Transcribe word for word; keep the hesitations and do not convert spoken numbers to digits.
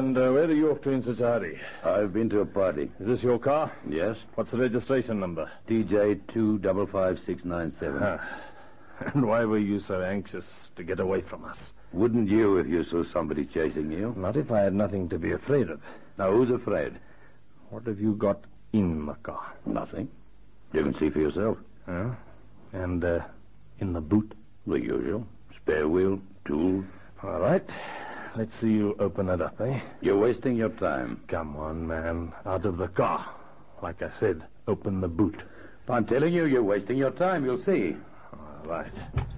And uh, where are you off to in such a hurry? I've been to a party. Is this your car? Yes. What's the registration number? T J two five five six nine seven. Ah. And why were you so anxious to get away from us? Wouldn't you if you saw somebody chasing you? Not if I had nothing to be afraid of. Now, who's afraid? What have you got in the car? Nothing. You can see for yourself. Huh? And uh, in the boot? The usual. Spare wheel, tools. All right. Let's see you open it up, eh? You're wasting your time. Come on, man. Out of the car. Like I said, open the boot. I'm telling you, you're wasting your time. You'll see. All right.